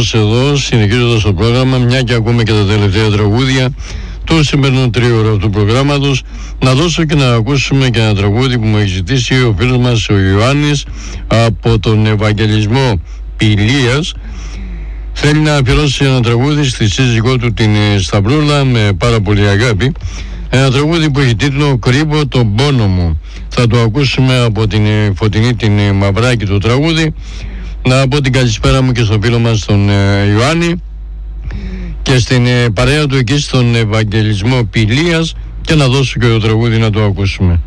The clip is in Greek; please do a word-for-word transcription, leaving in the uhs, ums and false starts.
μας εδώ, συνεχίζοντας το πρόγραμμα, μια και ακούμε και τα τελευταία τραγούδια του σημερινού τρίωρου του προγράμματος, να δώσω και να ακούσουμε και ένα τραγούδι που μου έχει ζητήσει ο φίλος μας ο Ιωάννης από τον Ευαγγελισμό Πηλίας. Θέλει να αφιερώσει ένα τραγούδι στη σύζυγό του την Σταυρούλα με πάρα πολύ αγάπη. Ένα τραγούδι που έχει τίτλο «Κρύβω τον πόνο μου». Θα το ακούσουμε από την Φωτεινή την Μαυράκη το τραγούδι. Να πω την καλησπέρα μου και στον φίλο μας τον Ιωάννη και στην παρέα του εκεί στον Ευαγγελισμό Πηλίας και να δώσω και το τραγούδι να το ακούσουμε.